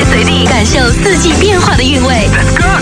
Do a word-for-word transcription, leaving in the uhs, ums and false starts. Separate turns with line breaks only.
随随地感受四季变化的韵味。Let's go。